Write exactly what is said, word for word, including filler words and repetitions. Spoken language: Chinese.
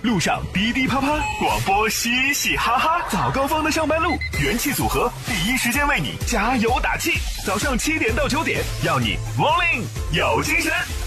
路上滴滴啪啪，广播嘻嘻哈哈，早高峰的上班路，元气组合第一时间为你加油打气。早上七点到九点，要你 morning 有精神。